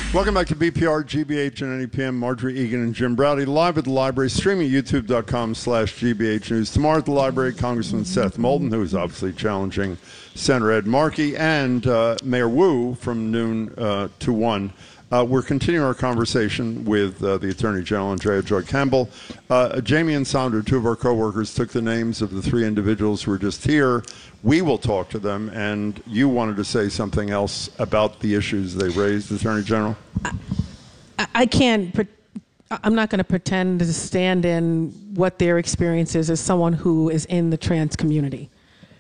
Welcome back to BPR, GBH, and NEPM. Marjorie Egan and Jim Braude live at the library, streaming youtube.com/GBH News. Tomorrow at the library, Congressman Seth Moulton, who is obviously challenging Senator Ed Markey, and Mayor Wu from noon to 1. We're continuing our conversation with the Attorney General, Andrea Joy Campbell. Jamie and Sandra, two of our co-workers, took the names of the three individuals who were just here. We will talk to them, and you wanted to say something else about the issues they raised, Attorney General? I'm not going to pretend to stand in what their experience is as someone who is in the trans community.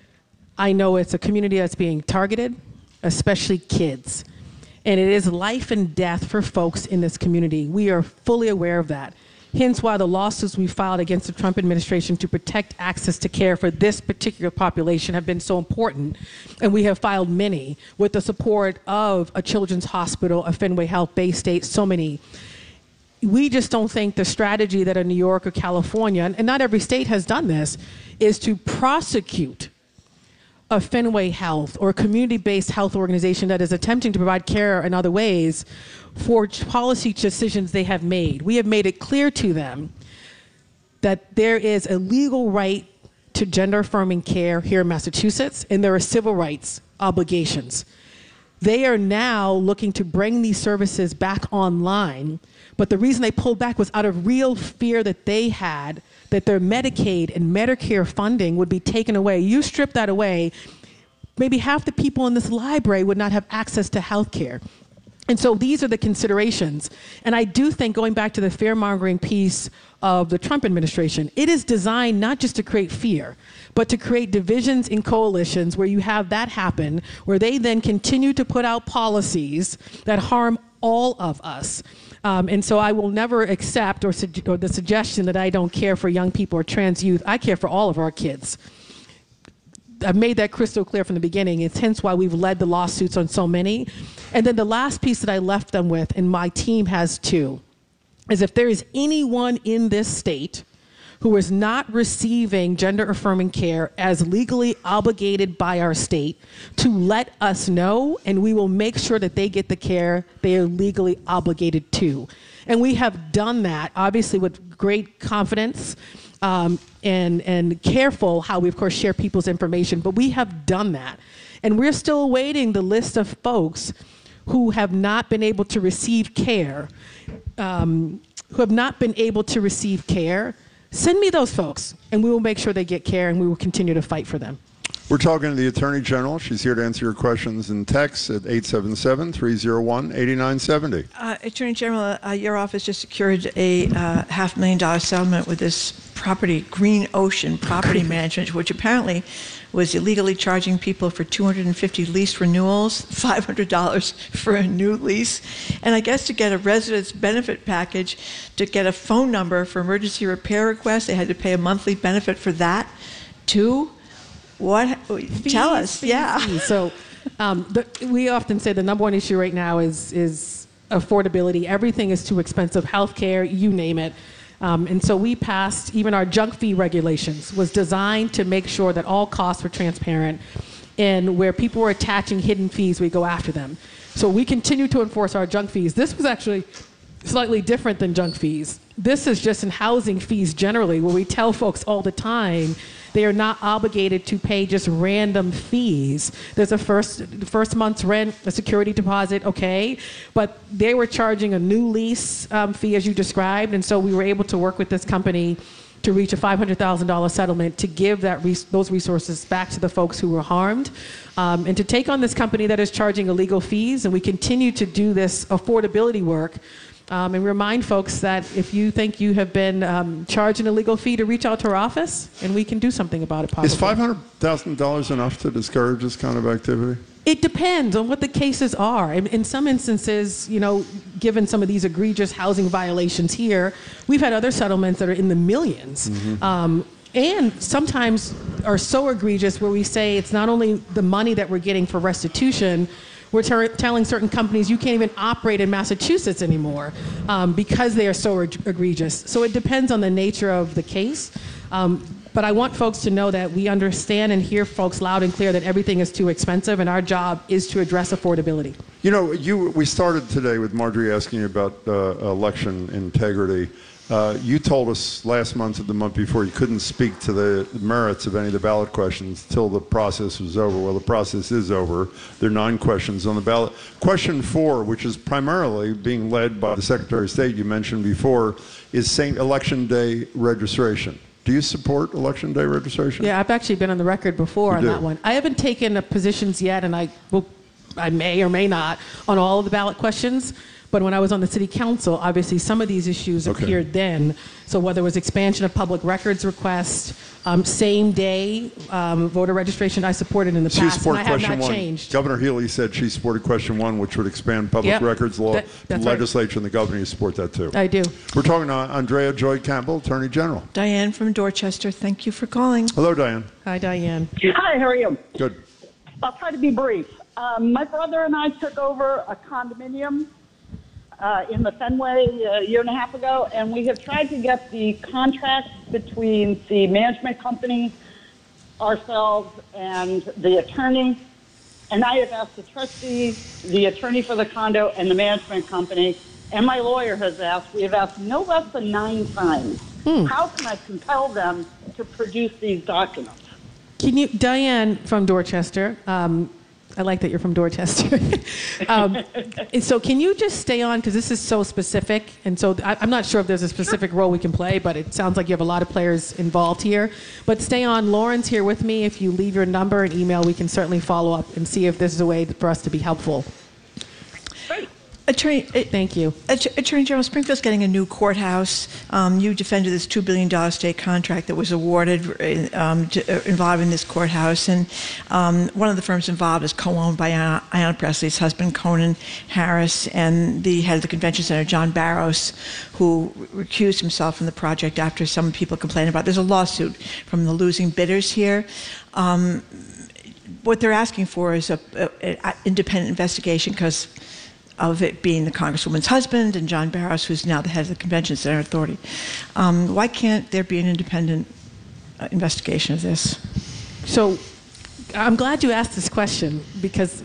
I know it's a community that's being targeted, especially kids. And it is life and death for folks in this community. We are fully aware of that. Hence why the lawsuits we filed against the Trump administration to protect access to care for this particular population have been so important. And we have filed many with the support of a children's hospital, a Fenway Health, Bay State, so many. We just don't think the strategy that a New York or California, and not every state has done this, is to prosecute a Fenway Health or a community-based health organization that is attempting to provide care in other ways for policy decisions they have made. We have made it clear to them that there is a legal right to gender-affirming care here in Massachusetts, and there are civil rights obligations. They are now looking to bring these services back online, but the reason they pulled back was out of real fear that they had that their Medicaid and Medicare funding would be taken away. You strip that away, maybe half the people in this library would not have access to health care. And so these are the considerations. And I do think, going back to the fear-mongering piece of the Trump administration, it is designed not just to create fear, but to create divisions in coalitions where you have that happen, where they then continue to put out policies that harm all of us. And so I will never accept or the suggestion that I don't care for young people or trans youth. I care for all of our kids. I've made that crystal clear from the beginning. It's hence why we've led the lawsuits on so many. And then the last piece that I left them with, and my team has too, is if there is anyone in this state who is not receiving gender-affirming care as legally obligated by our state, to let us know, and we will make sure that they get the care they are legally obligated to. And we have done that, obviously, with great confidence and careful how we, of course, share people's information, but we have done that. And we're still awaiting the list of folks who have not been able to receive care, Send me those folks, and we will make sure they get care, and we will continue to fight for them. We're talking to the Attorney General. She's here to answer your questions in text at 877-301-8970. Attorney General, your office just secured a $500,000 settlement with this property, Green Ocean Property Management, which apparently was illegally charging people for 250 lease renewals, $500 for a new lease. And I guess to get a residence benefit package, to get a phone number for emergency repair requests, they had to pay a monthly benefit for that too. What? Tell us. Yeah. So we often say the number one issue right now is affordability. Everything is too expensive. Healthcare, you name it. And so we passed, even our junk fee regulations was designed to make sure that all costs were transparent, and where people were attaching hidden fees, we go after them. So we continue to enforce our junk fees. This was actually slightly different than junk fees. This is just in housing fees generally, where we tell folks all the time they are not obligated to pay just random fees. There's a first month's rent, a security deposit, okay, but they were charging a new lease fee, as you described, and so we were able to work with this company to reach a $500,000 settlement to give those resources back to the folks who were harmed, and to take on this company that is charging illegal fees. And we continue to do this affordability work. And remind folks that if you think you have been charged an illegal fee, to reach out to our office, and we can do something about it. Possibly. Is $500,000 enough to discourage this kind of activity? It depends on what the cases are. In some instances, given some of these egregious housing violations here, we've had other settlements that are in the millions. Mm-hmm. And sometimes are so egregious where we say it's not only the money that we're getting for restitution, we're telling certain companies you can't even operate in Massachusetts anymore because they are so egregious. So it depends on the nature of the case. But I want folks to know that we understand and hear folks loud and clear that everything is too expensive, and our job is to address affordability. You know, we started today with Marjorie asking you about election integrity. You told us last month or the month before you couldn't speak to the merits of any of the ballot questions till the process was over. Well, the process is over. There are 9 questions on the ballot. Question 4, which is primarily being led by the Secretary of State you mentioned before, is Election Day registration. Do you support Election Day registration? Yeah, I've actually been on the record before on that one. I haven't taken positions yet, and I may or may not on all of the ballot questions. But when I was on the city council, obviously some of these issues appeared then. So whether it was expansion of public records request, same day voter registration, I supported in the past, and I have not changed. Governor Healy said she supported question 1, which would expand public records law. The legislature and the governor support that too. I do. We're talking to Andrea Joy Campbell, Attorney General. Diane from Dorchester, thank you for calling. Hello, Diane. Hi, Diane. Hi, how are you? Good. I'll try to be brief. My brother and I took over a condominium in the Fenway a year and a half ago, and we have tried to get the contract between the management company, ourselves, and the attorney. And I have asked the trustee, the attorney for the condo, and the management company, and my lawyer has asked. We have asked no less than 9 times. How can I compel them to produce these documents? Can you, Diane from Dorchester, I like that you're from Dorchester. And so can you just stay on, because this is so specific, and so I'm not sure if there's a specific role we can play, but it sounds like you have a lot of players involved here. But stay on. Lauren's here with me. If you leave your number and email, we can certainly follow up and see if this is a way for us to be helpful. Thank you. Attorney General, Springfield's getting a new courthouse. You defended this $2 billion state contract that was awarded involving this courthouse. And one of the firms involved is co-owned by Ayanna Pressley's husband, Conan Harris, and the head of the convention center, John Barros, who recused himself from the project after some people complained about it. There's a lawsuit from the losing bidders here. What they're asking for is an independent investigation because of it being the Congresswoman's husband and John Barros, who's now the head of the Convention Center Authority. Why can't there be an independent investigation of this? So I'm glad you asked this question, because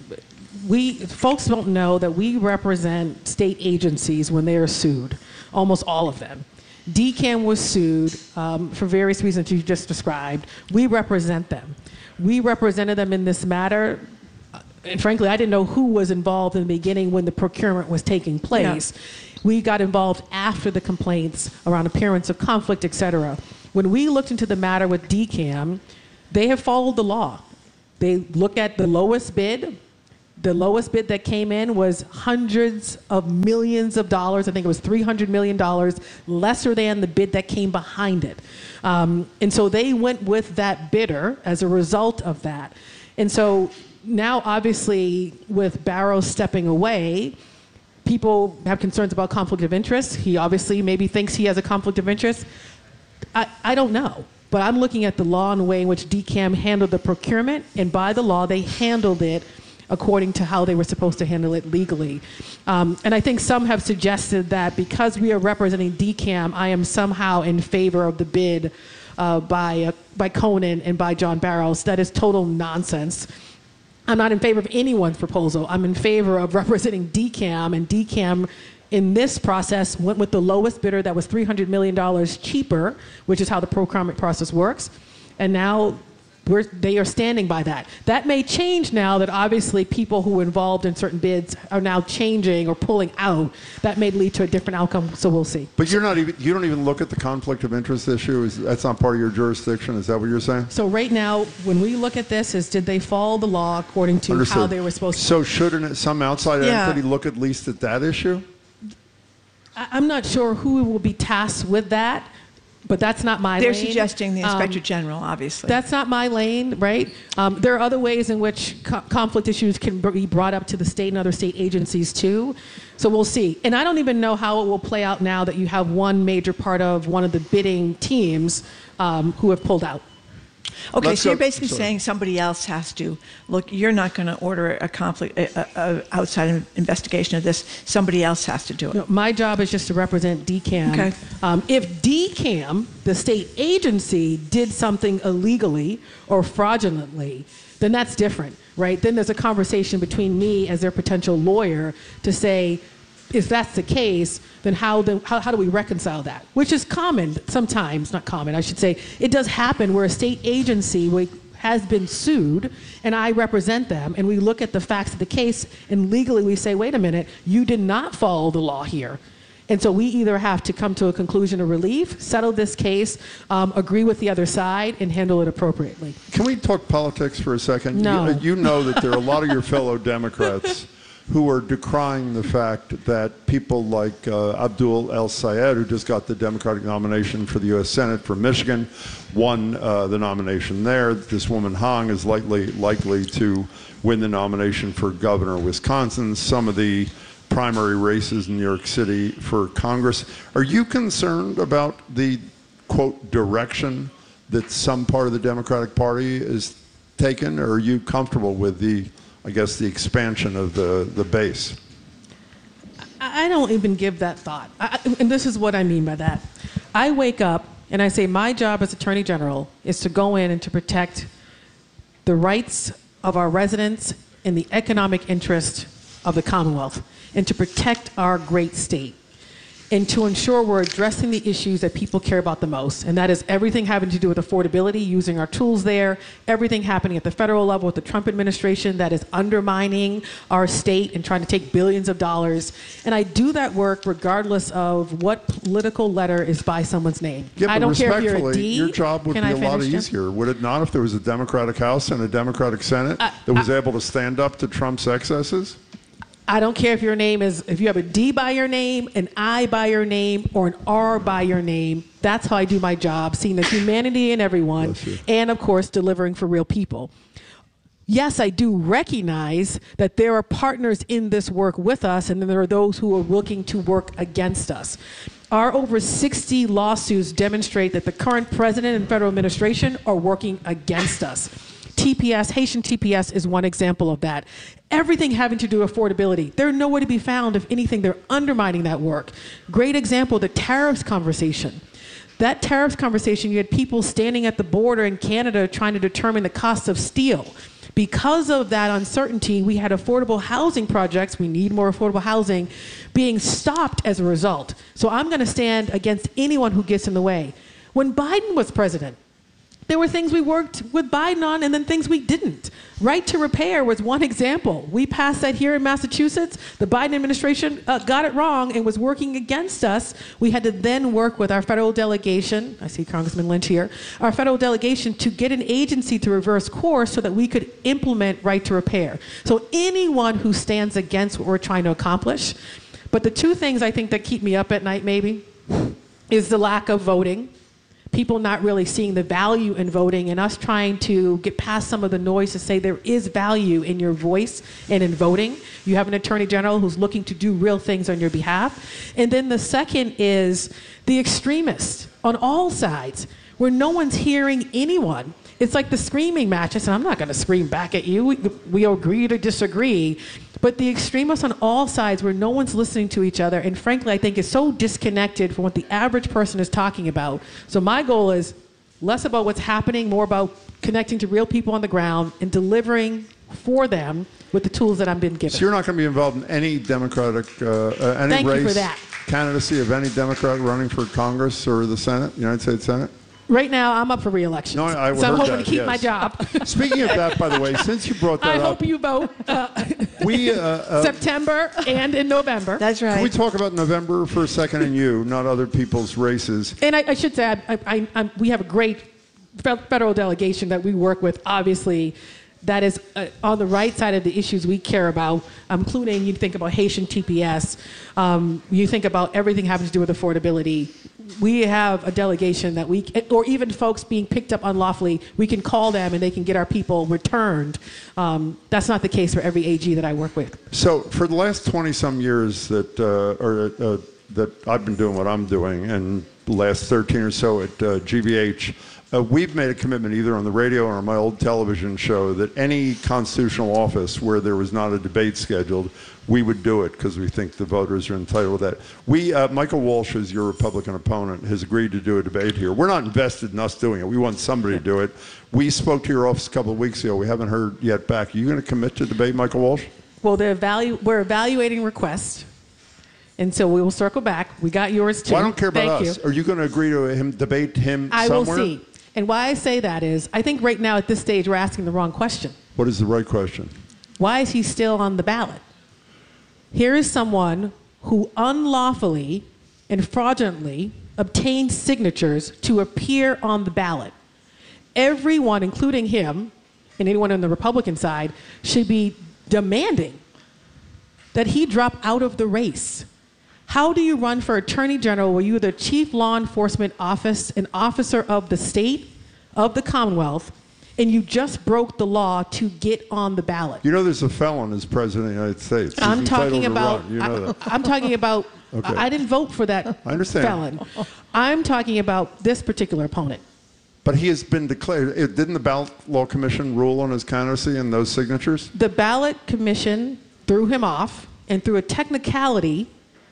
folks don't know that we represent state agencies when they are sued, almost all of them. DCAM was sued for various reasons you just described. We represent them. We represented them in this matter. And frankly, I didn't know who was involved in the beginning when the procurement was taking place. Yeah. We got involved after the complaints around appearance of conflict, et cetera. When we looked into the matter with DCAM, they have followed the law. They look at the lowest bid. The lowest bid that came in was hundreds of millions of dollars. I think it was $300 million, lesser than the bid that came behind it. And so they went with that bidder as a result of that. And so now, obviously, with Barrows stepping away, people have concerns about conflict of interest. He obviously maybe thinks he has a conflict of interest. I don't know. But I'm looking at the law and the way in which DCAM handled the procurement, and by the law, they handled it according to how they were supposed to handle it legally. And I think some have suggested that because we are representing DCAM, I am somehow in favor of the bid by Conan and by John Barrows. That is total nonsense. I'm not in favor of anyone's proposal. I'm in favor of representing DCAM, and DCAM in this process went with the lowest bidder that was $300 million cheaper, which is how the procurement process works. And now they are standing by that. That may change now that obviously people who were involved in certain bids are now changing or pulling out. That may lead to a different outcome, so we'll see. But you don't even look at the conflict of interest issue? That's not part of your jurisdiction? Is that what you're saying? So right now, when we look at this, did they follow the law according to Understood. How they were supposed to? So shouldn't some outside entity look at least at that issue? I'm not sure who will be tasked with that. But that's not my lane. They're suggesting the Inspector General, obviously. That's not my lane, right? There are other ways in which conflict issues can be brought up to the state and other state agencies too. So we'll see. And I don't even know how it will play out now that you have one major part of one of the bidding teams who have pulled out. Okay, Let's so you're go- basically sorry. saying somebody else has to look. You're not going to order a conflict, outside investigation of this. Somebody else has to do it. No, my job is just to represent DCAM. Okay. If DCAM, the state agency, did something illegally or fraudulently, then that's different, right? Then there's a conversation between me as their potential lawyer to say, if that's the case, then how do we reconcile that? Which is common sometimes, not common, I should say. It does happen where a state agency has been sued, and I represent them, and we look at the facts of the case, and legally we say, wait a minute, you did not follow the law here. And so we either have to come to a conclusion of relief, settle this case, agree with the other side, and handle it appropriately. Can we talk politics for a second? No. You know that there are a lot of your fellow Democrats who are decrying the fact that people like Abdul El Sayed, who just got the Democratic nomination for the U.S. Senate from Michigan, won the nomination there. This woman Hong is likely to win the nomination for governor of Wisconsin. Some of the primary races in New York City for Congress. Are you concerned about the, quote, direction that some part of the Democratic Party is taken, or are you comfortable with the expansion of the base? I don't even give that thought. And this is what I mean by that. I wake up and I say my job as Attorney General is to go in and to protect the rights of our residents and the economic interest of the Commonwealth, and to protect our great state, and to ensure we're addressing the issues that people care about the most. And that is everything having to do with affordability, using our tools there, everything happening at the federal level with the Trump administration that is undermining our state and trying to take billions of dollars. And I do that work regardless of what political letter is by someone's name. Yeah, I but don't care if you're a respectfully, D. your job would be Can I a lot finish, Jim? easier, would it not, if there was a Democratic House and a Democratic Senate that was able to stand up to Trump's excesses? I don't care if your name is, if you have a D by your name, an I by your name, or an R by your name. That's how I do my job, seeing the humanity in everyone, Bless you. and of course, delivering for real people. Yes, I do recognize that there are partners in this work with us, and then there are those who are looking to work against us. Our over 60 lawsuits demonstrate that the current president and federal administration are working against us. TPS, Haitian TPS is one example of that. Everything having to do with affordability. They're nowhere to be found. If anything, they're undermining that work. Great example, the tariffs conversation. That tariffs conversation, you had people standing at the border in Canada trying to determine the cost of steel. Because of that uncertainty, we had affordable housing projects, we need more affordable housing, being stopped as a result. So I'm going to stand against anyone who gets in the way. When Biden was president, there were things we worked with Biden on and then things we didn't. Right to repair was one example. We passed that here in Massachusetts. The Biden administration got it wrong and was working against us. We had to then work with our federal delegation, I see Congressman Lynch here, our federal delegation to get an agency to reverse course so that we could implement right to repair. So anyone who stands against what we're trying to accomplish, but the two things I think that keep me up at night maybe is the lack of voting. People not really seeing the value in voting, and us trying to get past some of the noise to say there is value in your voice and in voting. You have an attorney general who's looking to do real things on your behalf. And then the second is the extremists on all sides, where no one's hearing anyone. It's like the screaming match. I said, I'm not going to scream back at you. We agree to disagree. But the extremists on all sides where no one's listening to each other, and frankly, I think is so disconnected from what the average person is talking about. So my goal is less about what's happening, more about connecting to real people on the ground and delivering for them with the tools that I've been given. So you're not going to be involved in any Democratic, any Thank you race, for that. candidacy of any Democrat running for Congress or the Senate, United States Senate? Right now, I'm up for re-election. No, I so I'm heard hoping that, to keep yes. my job. Speaking of that, by the way, since you brought that I up, hope you vote we September and in November. That's right. can we talk about November for a second and you, not other people's races? And I should say, we have a great federal delegation that we work with, obviously, that is on the right side of the issues we care about, including you think about Haitian TPS, you think about everything having to do with affordability. We have a delegation that or even folks being picked up unlawfully, we can call them and they can get our people returned. That's not the case for every AG that I work with. So for the last 20-some years that I've been doing what I'm doing, and the last 13 or so at GBH, we've made a commitment either on the radio or on my old television show that any constitutional office where there was not a debate scheduled, we would do it because we think the voters are entitled to that. Michael Walsh, who's your Republican opponent, has agreed to do a debate here. We're not invested in us doing it. We want somebody to do it. We spoke to your office a couple of weeks ago. We haven't heard yet back. Are you going to commit to debate Michael Walsh? Well, we're evaluating requests, and so we will circle back. We got yours too. Well, I don't care about Thank us. you. Are you going to agree to debate him I somewhere? will see. And why I say that is, I think right now at this stage we're asking the wrong question. What is the right question? Why is he still on the ballot? Here is someone who unlawfully and fraudulently obtained signatures to appear on the ballot. Everyone, including him, and anyone on the Republican side, should be demanding that he drop out of the race. How do you run for Attorney General where you're the chief law enforcement office, an officer of the state, of the Commonwealth, and you just broke the law to get on the ballot? You know there's a felon as President of the United States. He's I'm talking entitled to about, run. You know that. I'm talking about, Okay. I didn't vote for that I understand. felon. I'm talking about this particular opponent. But he has been declared. Didn't the Ballot Law Commission rule on his candidacy and those signatures? The ballot commission threw him off, and through a technicality,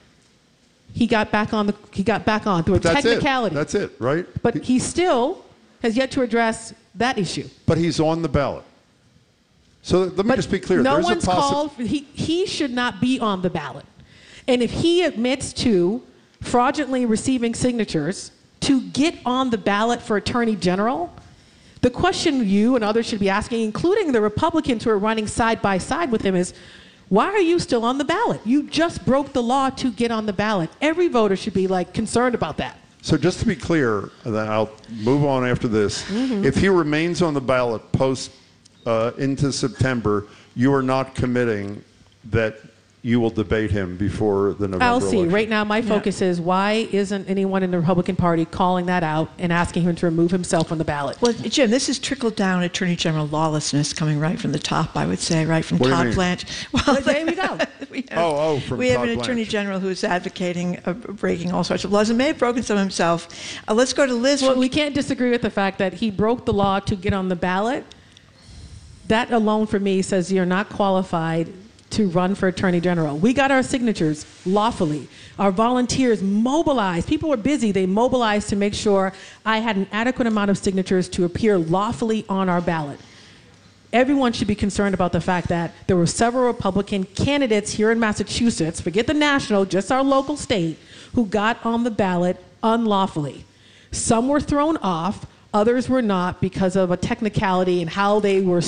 he got back on through a technicality. That's it, right? But he still has yet to address that issue. But he's on the ballot. So let me just be clear. No There's one's called. He should not be on the ballot. And if he admits to fraudulently receiving signatures to get on the ballot for Attorney General, the question you and others should be asking, including the Republicans who are running side by side with him, is why are you still on the ballot? You just broke the law to get on the ballot. Every voter should be concerned about that. So just to be clear, and then I'll move on after this. Mm-hmm. If he remains on the ballot post into September, you are not committing that you will debate him before the November I'll see. election. Right now, my focus is why isn't anyone in the Republican Party calling that out and asking him to remove himself from the ballot? Well, Jim, this is trickle-down Attorney General lawlessness coming right from the top, I would say, right from What do you Todd mean? Blanche. Well, There we go. From we have Todd an Attorney Blanche. General who's advocating breaking all sorts of laws and may have broken some himself. Let's go to Liz. Well, we can't disagree with the fact that he broke the law to get on the ballot. That alone for me says you're not qualified to run for Attorney General. We got our signatures lawfully. Our volunteers mobilized. People were busy. They mobilized to make sure I had an adequate amount of signatures to appear lawfully on our ballot. Everyone should be concerned about the fact that there were several Republican candidates here in Massachusetts, forget the national, just our local state, who got on the ballot unlawfully. Some were thrown off, others were not because of a technicality and how they were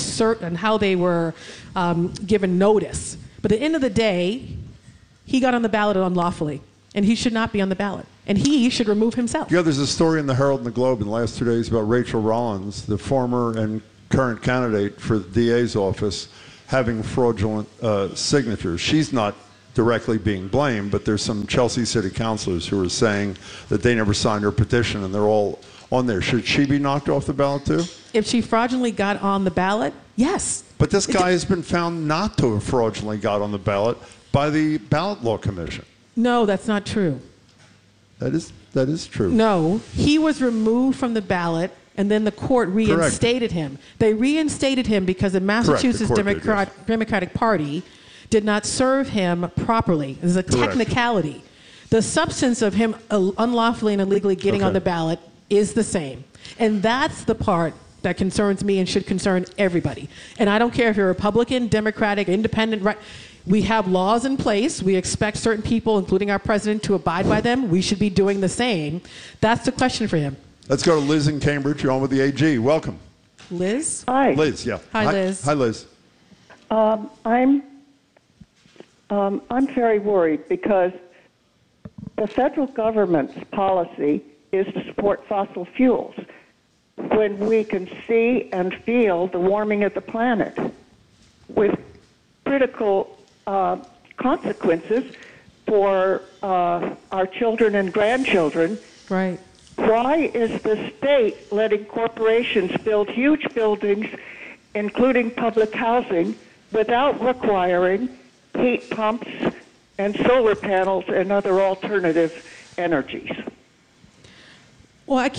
given notice. But at the end of the day, he got on the ballot unlawfully, and he should not be on the ballot. And he should remove himself. Yeah, there's a story in the Herald and the Globe in the last 2 days about Rachel Rollins, the former and current candidate for the DA's office, having fraudulent signatures. She's not directly being blamed, but there's some Chelsea City councilors who are saying that they never signed her petition, and they're all on there. Should she be knocked off the ballot too? If she fraudulently got on the ballot, yes. But this guy has been found not to have fraudulently got on the ballot by the Ballot Law Commission. No, that's not true. That is true. No, he was removed from the ballot, and then the court reinstated him. They reinstated him because the Massachusetts court did, yes. Democratic Party did not serve him properly. It was a technicality. The substance of him unlawfully and illegally getting on the ballot is the same. And that's the part that concerns me and should concern everybody. And I don't care if you're Republican, Democratic, Independent, right? We have laws in place. We expect certain people, including our president, to abide by them. We should be doing the same. That's the question for him. Let's go to Liz in Cambridge. You're on with the AG. Welcome. Liz? Hi. Liz, yeah. Hi, Liz. Hi, Liz. I'm very worried because the federal government's policy is to support fossil fuels when we can see and feel the warming of the planet with critical consequences for our children and grandchildren. Right. Why is the state letting corporations build huge buildings, including public housing, without requiring heat pumps and solar panels and other alternative energies? Well,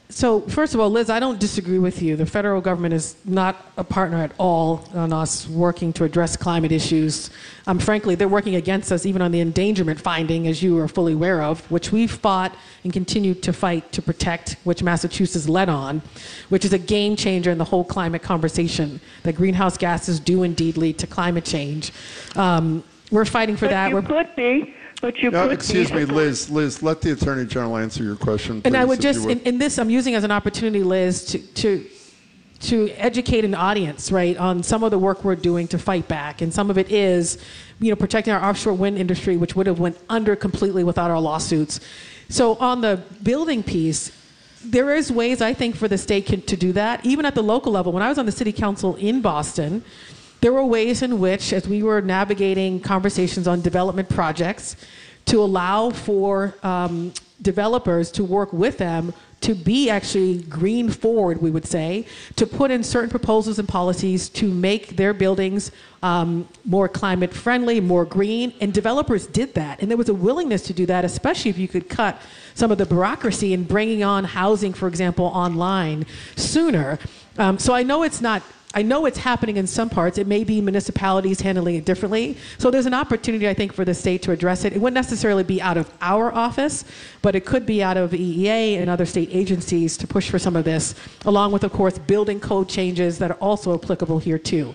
So first of all, Liz, I don't disagree with you. The federal government is not a partner at all on us working to address climate issues. Frankly, they're working against us even on the endangerment finding, as you are fully aware of, which we've fought and continue to fight to protect, which Massachusetts led on, which is a game changer in the whole climate conversation, that greenhouse gases do indeed lead to climate change. We're fighting for that. But you could excuse me, Liz, let the Attorney General answer your question, please. And I would just, in this, I'm using as an opportunity, Liz, to educate an audience, right, on some of the work we're doing to fight back. And some of it is, protecting our offshore wind industry, which would have went under completely without our lawsuits. So on the building piece, there is ways, I think, for the state to do that. Even at the local level, when I was on the city council in Boston, there were ways in which, as we were navigating conversations on development projects, to allow for developers to work with them to be actually green forward, we would say, to put in certain proposals and policies to make their buildings more climate friendly, more green, and developers did that. And there was a willingness to do that, especially if you could cut some of the bureaucracy in bringing on housing, for example, online sooner. So I know it's happening in some parts. It may be municipalities handling it differently. So there's an opportunity, I think, for the state to address it. It wouldn't necessarily be out of our office, but it could be out of EEA and other state agencies to push for some of this, along with, of course, building code changes that are also applicable here, too.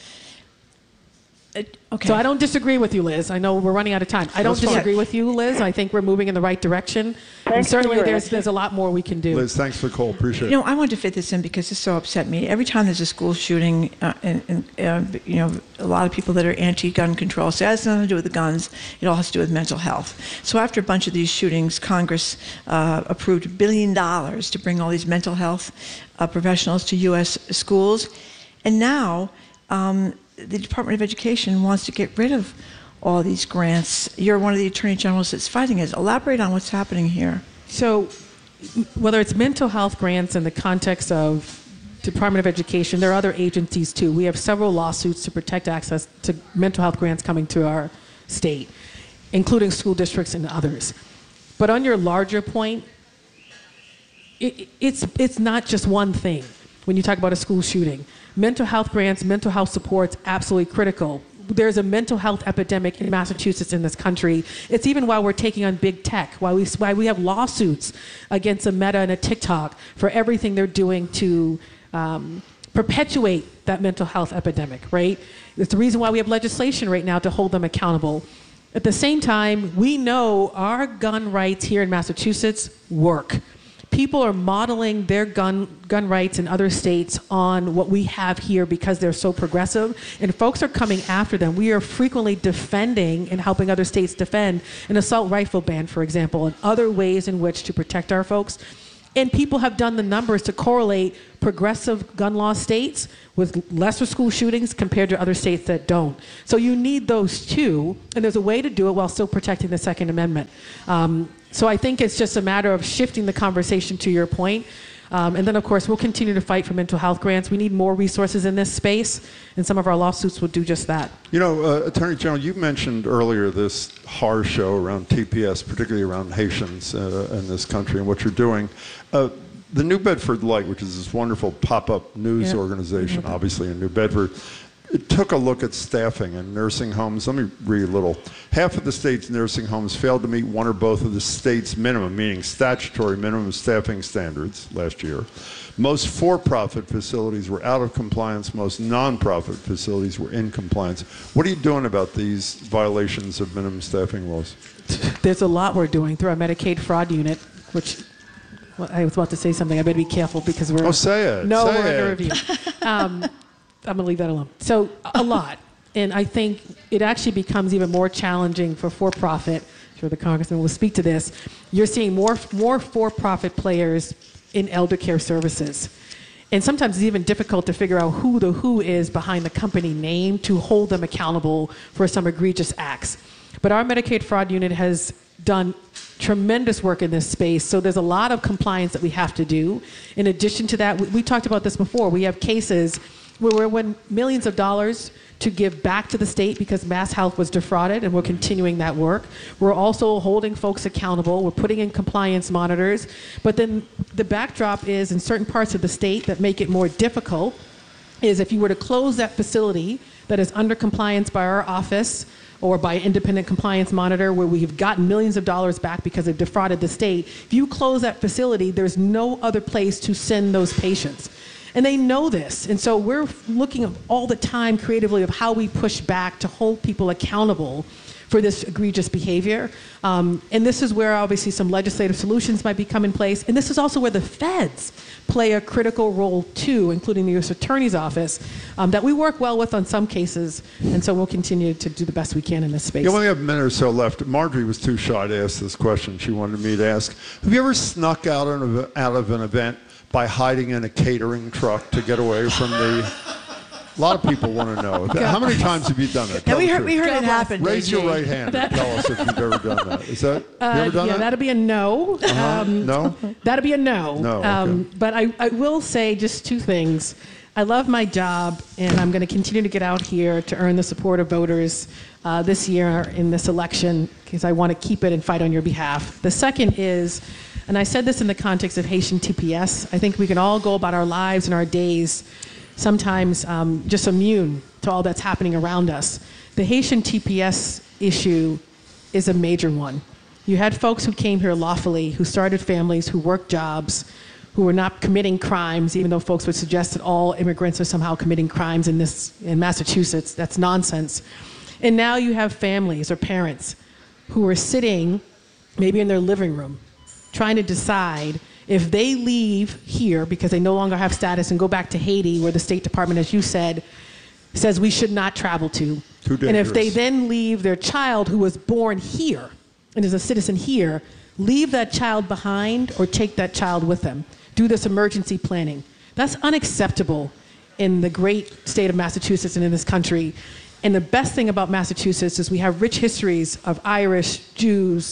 Okay. So I don't disagree with you, Liz. I know we're running out of time. I don't disagree with you, Liz. I think we're moving in the right direction. And certainly there's a lot more we can do. Liz, thanks for the call. Appreciate it. I wanted to fit this in because this so upset me. Every time there's a school shooting, a lot of people that are anti-gun control say it has nothing to do with the guns. It all has to do with mental health. So after a bunch of these shootings, Congress approved $1 billion to bring all these mental health professionals to U.S. schools. And now the Department of Education wants to get rid of all these grants. You're one of the attorney generals that's fighting it. Elaborate on what's happening here. So whether it's mental health grants in the context of Department of Education, there are other agencies too. We have several lawsuits to protect access to mental health grants coming to our state, including school districts and others. But on your larger point, it's not just one thing when you talk about a school shooting. Mental health grants, mental health support's absolutely critical. There's a mental health epidemic in Massachusetts, in this country. It's even why we're taking on big tech, why we have lawsuits against a Meta and a TikTok for everything they're doing to perpetuate that mental health epidemic, right? It's the reason why we have legislation right now to hold them accountable. At the same time, we know our gun rights here in Massachusetts work. People are modeling their gun rights in other states on what we have here because they're so progressive, and folks are coming after them. We are frequently defending and helping other states defend an assault rifle ban, for example, and other ways in which to protect our folks. And people have done the numbers to correlate progressive gun law states with lesser school shootings compared to other states that don't. So you need those too, and there's a way to do it while still protecting the Second Amendment. So I think it's just a matter of shifting the conversation to your point. And then, of course, we'll continue to fight for mental health grants. We need more resources in this space, and some of our lawsuits will do just that. Attorney General, you mentioned earlier this horror show around TPS, particularly around Haitians in this country and what you're doing. The New Bedford Light, which is this wonderful pop-up news organization, obviously in New Bedford, it took a look at staffing in nursing homes. Let me read a little. Half of the state's nursing homes failed to meet one or both of the state's minimum, meaning statutory minimum staffing standards last year. Most for-profit facilities were out of compliance. Most non-profit facilities were in compliance. What are you doing about these violations of minimum staffing laws? There's a lot we're doing through our Medicaid fraud unit, which I was about to say something. I better be careful because we're... Oh, say it. No, say we're it. in a review. I'm going to leave that alone. So a lot. And I think it actually becomes even more challenging for for-profit. I'm sure the congressman will speak to this. You're seeing more for-profit players in elder care services. And sometimes it's even difficult to figure out who the who is behind the company name to hold them accountable for some egregious acts. But our Medicaid fraud unit has done tremendous work in this space. So there's a lot of compliance that we have to do. In addition to that, we talked about this before. We have cases where we win millions of dollars to give back to the state because Mass Health was defrauded, and we're continuing that work. We're also holding folks accountable. We're putting in compliance monitors. But then the backdrop is in certain parts of the state that make it more difficult is if you were to close that facility that is under compliance by our office or by independent compliance monitor where we've gotten millions of dollars back because they've defrauded the state, if you close that facility, there's no other place to send those patients. And they know this. And so we're looking all the time creatively of how we push back to hold people accountable for this egregious behavior. And this is where obviously some legislative solutions might become in place. And this is also where the feds play a critical role too, including the U.S. Attorney's Office, that we work well with on some cases. And so we'll continue to do the best we can in this space. You only have a minute or so left. Marjorie was too shy to ask this question. She wanted me to ask, have you ever snuck out of an event by hiding in a catering truck to get away from the... A lot of people want to know. How many times have you done that? Yeah, we heard it happen. Raise your right hand and tell us if you've ever done that. Is that, you ever done that? That'll be a no. No? That'll be a no. No, okay. But I will say just two things. I love my job, and I'm going to continue to get out here to earn the support of voters this year in this election because I want to keep it and fight on your behalf. The second is, and I said this in the context of Haitian TPS, I think we can all go about our lives and our days sometimes just immune to all that's happening around us. The Haitian TPS issue is a major one. You had folks who came here lawfully, who started families, who worked jobs, who were not committing crimes, even though folks would suggest that all immigrants are somehow committing crimes in Massachusetts. That's nonsense. And now you have families or parents who are sitting maybe in their living room trying to decide if they leave here because they no longer have status and go back to Haiti, where the State Department, as you said, says we should not travel to. Too dangerous. And if they then leave their child who was born here and is a citizen here, leave that child behind or take that child with them. Do this emergency planning. That's unacceptable in the great state of Massachusetts and in this country. And the best thing about Massachusetts is we have rich histories of Irish, Jews,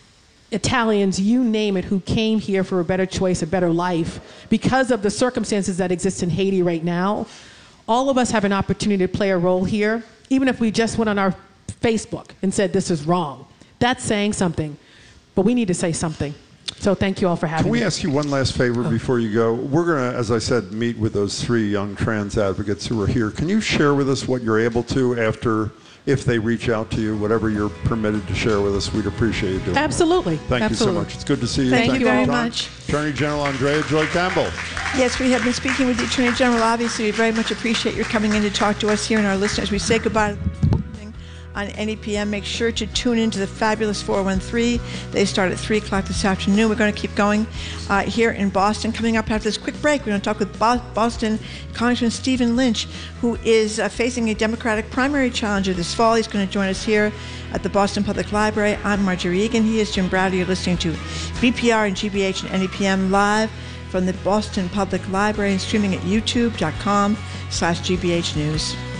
Italians, you name it, who came here for a better choice, a better life. Because of the circumstances that exist in Haiti right now, all of us have an opportunity to play a role here, even if we just went on our Facebook and said this is wrong. That's saying something, but we need to say something. So thank you all for having me. Can we ask you one last favor before you go? We're going to, as I said, meet with those 3 young trans advocates who are here. Can you share with us what you're able to after, if they reach out to you, whatever you're permitted to share with us? We'd appreciate you doing that. Absolutely. Thank you so much. It's good to see you. Thank you for very your time. much. Attorney General Andrea Joy Campbell. Yes, we have been speaking with the Attorney General. Obviously, we very much appreciate your coming in to talk to us here and our listeners. We say goodbye on NEPM. Make sure to tune into the fabulous 413. They start at 3 o'clock this afternoon. We're going to keep going here in Boston. Coming up after this quick break, we're going to talk with Boston Congressman Stephen Lynch, who is facing a Democratic primary challenger this fall. He's going to join us here at the Boston Public Library. I'm Marjorie Egan. He is Jim Browder. You're listening to BPR and GBH and NEPM live from the Boston Public Library and streaming at youtube.com/GBH News.